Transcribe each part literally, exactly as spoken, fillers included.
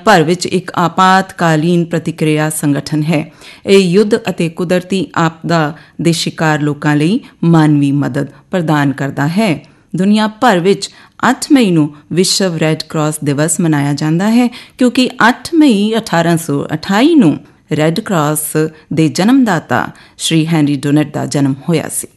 ਭਰ ਵਿੱਚ ਇੱਕ ਆਪਾਤਕਾਲੀਨ ਪ੍ਰਤੀਕਿਰਿਆ ਸੰਗਠਨ ਹੈ। ਇਹ ਯੁੱਧ ਅਤੇ ਕੁਦਰਤੀ ਆਪਦਾ ਦੇ ਸ਼ਿਕਾਰ ਲੋਕਾਂ ਲਈ ਮਾਨਵੀ ਮਦਦ ਪ੍ਰਦਾਨ ਕਰਦਾ ਹੈ। ਦੁਨੀਆ ਭਰ ਵਿੱਚ ਅੱਠ ਮਈ ਨੂੰ ਵਿਸ਼ਵ ਰੈੱਡ ਕਰਾਸ ਦਿਵਸ ਮਨਾਇਆ ਜਾਂਦਾ ਹੈ, ਕਿਉਂਕਿ ਅੱਠ ਮਈ ਅਠਾਰਾਂ ਸੌ ਅਠਾਈ ਨੂੰ ਰੈੱਡ ਕਰਾਸ ਦੇ ਜਨਮਦਾਤਾ ਸ਼੍ਰੀ ਹੈਨਰੀ ਡੋਨਟ ਦਾ ਜਨਮ ਹੋਇਆ ਸੀ।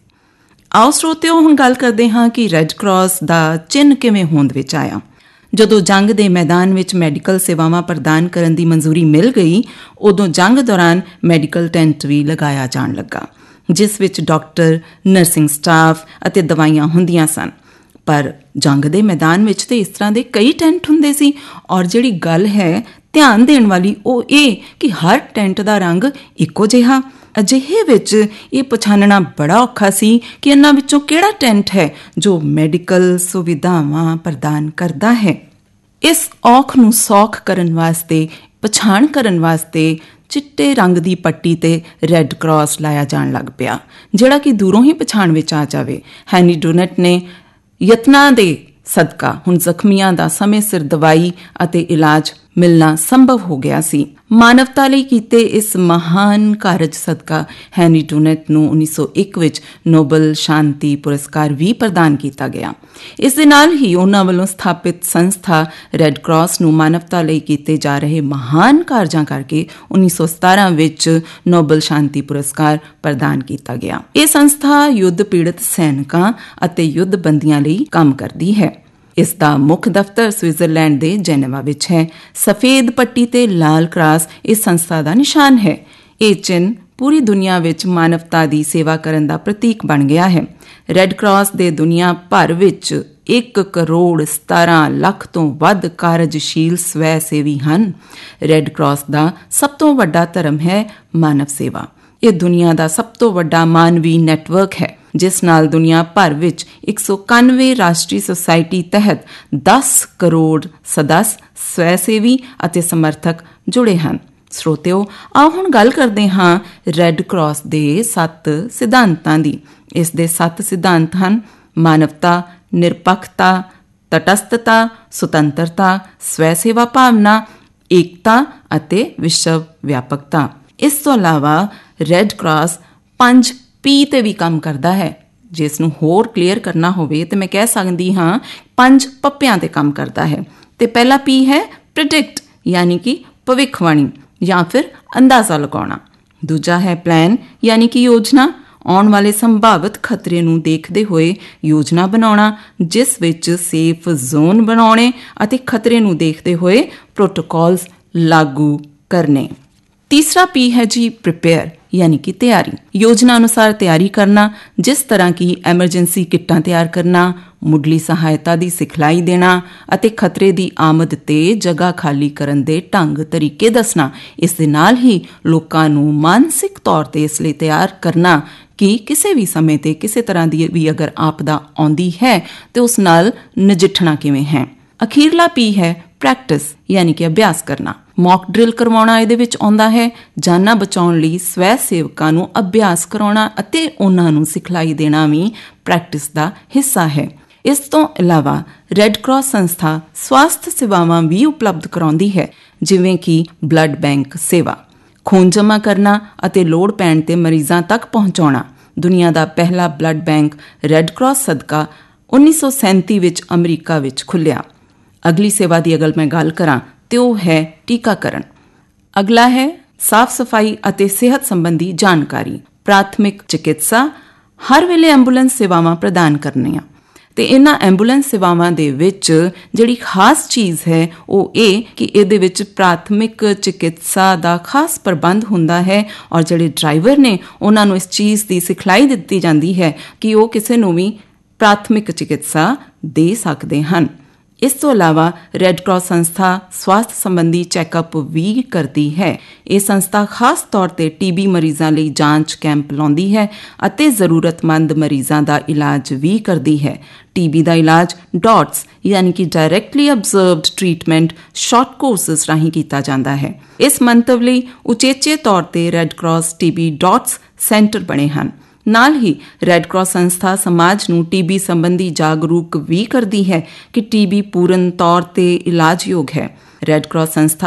ਆਓ ਸਰੋਤਿਓ, ਹੁਣ ਗੱਲ ਕਰਦੇ ਹਾਂ ਕਿ ਰੈੱਡ ਕਰਾਸ ਦਾ ਚਿੰਨ੍ਹ ਕਿਵੇਂ ਹੋਂਦ ਵਿੱਚ ਆਇਆ। ਜਦੋਂ ਜੰਗ ਦੇ ਮੈਦਾਨ ਵਿੱਚ ਮੈਡੀਕਲ ਸੇਵਾਵਾਂ ਪ੍ਰਦਾਨ ਕਰਨ ਦੀ ਮਨਜ਼ੂਰੀ ਮਿਲ ਗਈ, ਉਦੋਂ ਜੰਗ ਦੌਰਾਨ ਮੈਡੀਕਲ ਟੈਂਟ ਵੀ ਲਗਾਇਆ ਜਾਣ ਲੱਗਾ, ਜਿਸ ਵਿੱਚ ਡਾਕਟਰ, ਨਰਸਿੰਗ ਸਟਾਫ ਅਤੇ ਦਵਾਈਆਂ ਹੁੰਦੀਆਂ ਸਨ। ਪਰ ਜੰਗ ਦੇ ਮੈਦਾਨ ਵਿੱਚ ਤਾਂ ਇਸ ਤਰ੍ਹਾਂ ਦੇ ਕਈ ਟੈਂਟ ਹੁੰਦੇ ਸੀ, ਔਰ ਜਿਹੜੀ ਗੱਲ ਹੈ ਧਿਆਨ ਦੇਣ ਵਾਲੀ ਉਹ ਇਹ ਕਿ ਹਰ ਟੈਂਟ ਦਾ ਰੰਗ ਇੱਕੋ ਜਿਹਾ। ਅਜਿਹੇ ਵਿੱਚ ਇਹ ਪਛਾਣਨਾ ਬੜਾ ਔਖਾ ਸੀ ਕਿ ਇਹਨਾਂ ਵਿੱਚੋਂ ਕਿਹੜਾ ਟੈਂਟ ਹੈ ਜੋ ਮੈਡੀਕਲ ਸੁਵਿਧਾਵਾਂ ਪ੍ਰਦਾਨ ਕਰਦਾ ਹੈ। ਇਸ ਔਖ ਨੂੰ ਸੌਖ ਕਰਨ ਵਾਸਤੇ, ਪਛਾਣ ਕਰਨ ਵਾਸਤੇ ਚਿੱਟੇ ਰੰਗ ਦੀ ਪੱਟੀ ਤੇ ਰੈੱਡ ਕਰਾਸ ਲਾਇਆ ਜਾਣ ਲੱਗ ਪਿਆ, ਜਿਹੜਾ ਕਿ ਦੂਰੋਂ ਹੀ ਪਛਾਣ ਵਿੱਚ ਆ ਜਾਵੇ। ਹੈਨਰੀ ਡੋਨਟ ਨੇ ਯਤਨਾਂ ਦੇ ਸਦਕਾ ਹੁਣ ਜ਼ਖਮੀਆਂ ਦਾ ਸਮੇਂ ਸਿਰ ਦਵਾਈ ਅਤੇ ਇਲਾਜ ਮਿਲਣਾ ਸੰਭਵ ਹੋ ਗਿਆ ਸੀ। ਮਾਨਵਤਾ ਲਈ ਕੀਤੇ ਇਸ ਮਹਾਨ ਕਾਰਜ ਸਦਕਾ ਹੈਨਰੀ ਡੋਨਟ ਨੂੰ ਉੱਨੀ ਸੌ ਇੱਕ ਵਿੱਚ ਨੋਬਲ ਸ਼ਾਂਤੀ ਪੁਰਸਕਾਰ ਵੀ ਪ੍ਰਦਾਨ ਕੀਤਾ ਗਿਆ। ਇਸ ਦੇ ਨਾਲ ਹੀ ਉਹਨਾਂ ਵੱਲੋਂ ਸਥਾਪਿਤ ਸੰਸਥਾ ਰੈੱਡ ਕਰਾਸ ਨੂੰ ਮਾਨਵਤਾ ਲਈ ਕੀਤੇ ਜਾ ਰਹੇ ਮਹਾਨ ਕਾਰਜਾਂ ਕਰਕੇ ਉੱਨੀ ਸੌ ਸਤਾਰਾਂ ਵਿੱਚ ਨੋਬਲ ਸ਼ਾਂਤੀ ਪੁਰਸਕਾਰ ਪ੍ਰਦਾਨ ਕੀਤਾ ਗਿਆ। ਇਹ ਸੰਸਥਾ ਯੁੱਧ ਪੀੜਤ ਸੈਨਿਕਾਂ ਅਤੇ ਯੁੱਧ ਬੰਦੀਆਂ ਲਈ ਕੰਮ ਕਰਦੀ ਹੈ। ਇਸ ਦਾ ਮੁੱਖ ਦਫ਼ਤਰ ਸਵਿਟਜ਼ਰਲੈਂਡ ਦੇ ਜੈਨੇਵਾ ਵਿੱਚ ਹੈ। ਸਫੇਦ ਪੱਟੀ ਤੇ ਲਾਲ ਕਰਾਸ ਇਸ ਸੰਸਥਾ ਦਾ ਨਿਸ਼ਾਨ ਹੈ। ਇਹ ਚਿੰਨ੍ਹ ਪੂਰੀ ਦੁਨੀਆ ਵਿੱਚ ਮਾਨਵਤਾ ਦੀ ਸੇਵਾ ਕਰਨ ਦਾ ਪ੍ਰਤੀਕ ਬਣ ਗਿਆ ਹੈ। ਰੈੱਡ ਕਰਾਸ ਦੇ ਦੁਨੀਆ ਭਰ ਵਿੱਚ ਇੱਕ ਕਰੋੜ ਸਤਾਰਾਂ ਲੱਖ ਤੋਂ ਵੱਧ ਕਾਰਜਸ਼ੀਲ ਸਵੈ ਸੇਵੀ ਹਨ। ਰੈੱਡ ਕਰਾਸ ਦਾ ਸਭ ਤੋਂ ਵੱਡਾ ਧਰਮ ਹੈ ਮਾਨਵ ਸੇਵਾ। ਇਹ ਦੁਨੀਆ ਦਾ ਸਭ ਤੋਂ ਵੱਡਾ ਮਾਨਵੀ ਨੈਟਵਰਕ ਹੈ, ਜਿਸ ਨਾਲ ਦੁਨੀਆ ਭਰ ਵਿੱਚ ਇੱਕ ਸੌ ਇਕਾਨਵੇਂ ਰਾਸ਼ਟਰੀ ਸੁਸਾਇਟੀ ਤਹਿਤ ਦਸ ਕਰੋੜ ਸਦੱਸ ਸਵੈ ਸੇਵੀ ਅਤੇ ਸਮਰਥਕ ਜੁੜੇ ਹਨ। ਸਰੋਤਿਓ, ਆਓ ਹੁਣ ਗੱਲ ਕਰਦੇ ਹਾਂ ਰੈੱਡ ਕਰਾਸ ਦੇ ਸੱਤ ਸਿਧਾਂਤਾਂ ਦੀ। ਇਸ ਦੇ ਸੱਤ ਸਿਧਾਂਤ ਹਨ: ਮਾਨਵਤਾ, ਨਿਰਪੱਖਤਾ, ਤਟਸਥਤਾ, ਸੁਤੰਤਰਤਾ, ਸਵੈ ਸੇਵਾ ਭਾਵਨਾ, ਏਕਤਾ ਅਤੇ ਵਿਸ਼ਵ ਵਿਆਪਕਤਾ। ਇਸ ਤੋਂ ਇਲਾਵਾ ਰੈੱਡ ਕਰਾਸ ਪੰਜ ਪੀ ਤੇ ਵੀ ਕੰਮ ਕਰਦਾ ਹੈ। ਜਿਸ ਨੂੰ ਹੋਰ ਕਲੀਅਰ ਕਰਨਾ ਹੋਵੇ ਤਾਂ ਮੈਂ ਕਹਿ ਸਕਦੀ ਹਾਂ ਪੰਜ ਪੱਪਿਆਂ ਤੇ ਕੰਮ ਕਰਦਾ ਹੈ। ਤੇ ਪਹਿਲਾ ਪੀ ਹੈ ਪ੍ਰਿਡਿਕਟ, ਯਾਨੀ ਕਿ ਭਵਿੱਖਬਾਣੀ ਜਾਂ ਫਿਰ ਅੰਦਾਜ਼ਾ ਲਗਾਉਣਾ। ਦੂਜਾ ਹੈ ਪਲਾਨ, ਯਾਨੀ ਕਿ ਯੋਜਨਾ, ਆਉਣ ਵਾਲੇ ਸੰਭਾਵਿਤ ਖਤਰੇ ਨੂੰ ਦੇਖਦੇ ਹੋਏ ਯੋਜਨਾ ਬਣਾਉਣਾ, ਜਿਸ ਵਿੱਚ ਸੇਫ ਜ਼ੋਨ ਬਣਾਉਣੇ ਅਤੇ ਖਤਰੇ ਨੂੰ ਦੇਖਦੇ ਹੋਏ ਪ੍ਰੋਟੋਕੋਲਸ ਲਾਗੂ ਕਰਨੇ। ਤੀਸਰਾ ਪੀ ਹੈ ਜੀ ਪ੍ਰੀਪੇਅਰ, ਯਾਨੀ ਕਿ ਤਿਆਰੀ। ਯੋਜਨਾ ਅਨੁਸਾਰ ਤਿਆਰੀ ਕਰਨਾ, ਜਿਸ ਤਰ੍ਹਾਂ ਕਿ ਐਮਰਜੈਂਸੀ ਕਿੱਟਾਂ ਤਿਆਰ ਕਰਨਾ, ਮੁੱਢਲੀ ਸਹਾਇਤਾ ਦੀ ਸਿਖਲਾਈ ਦੇਣਾ ਅਤੇ ਖਤਰੇ ਦੀ ਆਮਦ ਤੇ ਜਗ੍ਹਾ ਖਾਲੀ ਕਰਨ ਦੇ ਢੰਗ ਤਰੀਕੇ ਦੱਸਣਾ। ਇਸ ਦੇ ਨਾਲ ਹੀ ਲੋਕਾਂ ਨੂੰ ਮਾਨਸਿਕ ਤੌਰ ਤੇ ਇਸ ਲਈ ਤਿਆਰ ਕਰਨਾ ਕਿ ਕਿਸੇ ਵੀ ਸਮੇਂ ਤੇ ਕਿਸੇ ਤਰ੍ਹਾਂ ਦੀ ਵੀ ਅਗਰ ਆਪਦਾ ਆਉਂਦੀ ਹੈ ਤੇ ਉਸ ਨਾਲ ਨਜਿੱਠਣਾ ਕਿਵੇਂ ਹੈ। ਅਖੀਰਲਾ ਪੀ ਹੈ ਪ੍ਰੈਕਟਿਸ, ਯਾਨੀ ਕਿ ਅਭਿਆਸ ਕਰਨਾ। ਮੌਕ ਡਰਿਲ ਕਰਵਾਉਣਾ ਇਹਦੇ ਵਿੱਚ ਆਉਂਦਾ ਹੈ। ਜਾਨਾਂ ਬਚਾਉਣ ਲਈ ਸਵੈ ਸੇਵਕਾਂ ਨੂੰ ਅਭਿਆਸ ਕਰਾਉਣਾ ਅਤੇ ਉਹਨਾਂ ਨੂੰ ਸਿਖਲਾਈ ਦੇਣਾ ਵੀ ਪ੍ਰੈਕਟਿਸ ਦਾ ਹਿੱਸਾ ਹੈ। ਇਸ ਤੋਂ ਇਲਾਵਾ ਰੈੱਡ ਕਰਾਸ ਸੰਸਥਾ ਸਵਾਸਥ ਸੇਵਾਵਾਂ ਵੀ ਉਪਲਬਧ ਕਰਾਉਂਦੀ ਹੈ, ਜਿਵੇਂ ਕਿ ਬਲੱਡ ਬੈਂਕ ਸੇਵਾ, ਖੂਨ ਜਮ੍ਹਾਂ ਕਰਨਾ ਅਤੇ ਲੋੜ ਪੈਣ ਤੇ ਮਰੀਜ਼ਾਂ ਤੱਕ ਪਹੁੰਚਾਉਣਾ। ਦੁਨੀਆ ਦਾ ਪਹਿਲਾ ਬਲੱਡ ਬੈਂਕ ਰੈੱਡ ਕਰਾਸ ਸਦਕਾ ਉੱਨੀ ਸੌ ਸੈਂਤੀ ਵਿੱਚ ਅਮਰੀਕਾ ਵਿੱਚ ਖੁੱਲ੍ਹਿਆ। ਅਗਲੀ ਸੇਵਾ ਦੀ ਅਗਰ ਮੈਂ ਗੱਲ ਕਰਾਂ ਤੇ ਉਹ ਹੈ ਟੀਕਾਕਰਨ। ਅਗਲਾ ਹੈ ਸਾਫ਼ ਸਫਾਈ ਅਤੇ ਸਿਹਤ ਸੰਬੰਧੀ ਜਾਣਕਾਰੀ, ਪ੍ਰਾਥਮਿਕ ਚਿਕਿਤਸਾ, ਹਰ ਵੇਲੇ ਐਂਬੂਲੈਂਸ ਸੇਵਾਵਾਂ ਪ੍ਰਦਾਨ ਕਰਨੀਆਂ। ਤੇ ਇਹਨਾਂ ਐਂਬੂਲੈਂਸ ਸੇਵਾਵਾਂ ਦੇ ਵਿੱਚ ਜਿਹੜੀ ਖਾਸ ਚੀਜ਼ ਹੈ ਉਹ ਇਹ ਕਿ ਇਹਦੇ ਵਿੱਚ ਪ੍ਰਾਥਮਿਕ ਚਿਕਿਤਸਾ ਦਾ ਖਾਸ ਪ੍ਰਬੰਧ ਹੁੰਦਾ ਹੈ, ਔਰ ਜਿਹੜੇ ਡਰਾਈਵਰ ਨੇ ਉਹਨਾਂ ਨੂੰ ਇਸ ਚੀਜ਼ ਦੀ ਸਿਖਲਾਈ ਦਿੱਤੀ ਜਾਂਦੀ ਹੈ ਕਿ ਉਹ ਕਿਸੇ ਨੂੰ ਵੀ ਪ੍ਰਾਥਮਿਕ ਚਿਕਿਤਸਾ ਦੇ ਸਕਦੇ ਹਨ। ਇਸ ਤੋਂ ਇਲਾਵਾ ਰੈੱਡ ਕਰਾਸ ਸੰਸਥਾ ਸਵਾਸਥ ਸੰਬੰਧੀ ਚੈੱਕਅਪ ਵੀ ਕਰਦੀ ਹੈ। ਇਹ ਸੰਸਥਾ ਖਾਸ ਤੌਰ ਤੇ ਟੀਬੀ ਮਰੀਜ਼ਾਂ ਲਈ ਜਾਂਚ ਕੈਂਪ ਲਾਉਂਦੀ ਹੈ ਅਤੇ ਜ਼ਰੂਰਤਮੰਦ ਮਰੀਜ਼ਾਂ ਦਾ ਇਲਾਜ ਵੀ ਕਰਦੀ ਹੈ। ਟੀਬੀ ਦਾ ਇਲਾਜ ਡਾਟਸ, ਯਾਨੀ ਕਿ ਡਾਇਰੈਕਟਲੀ ਅਬਜ਼ਰਵਡ ਟ੍ਰੀਟਮੈਂਟ, ਸ਼ਾਰਟ ਕੋਰਸਿਸ ਰਾਹੀਂ ਕੀਤਾ ਜਾਂਦਾ ਹੈ। ਇਸ ਮੰਤਵ ਲਈ ਉਚੇਚੇ ਤੌਰ ਤੇ red cross TB dots centre ਬਣੇ ਹਨ। ਨਾਲ ਹੀ ਰੈੱਡ ਕਰਾਸ ਸੰਸਥਾ ਸਮਾਜ ਨੂੰ ਟੀਬੀ ਸੰਬੰਧੀ ਜਾਗਰੂਕ ਵੀ ਕਰਦੀ ਹੈ ਕਿ ਟੀਬੀ ਪੂਰਨ ਤੌਰ ਤੇ ਇਲਾਜਯੋਗ ਹੈ। ਰੈੱਡ ਕਰਾਸ ਸੰਸਥਾ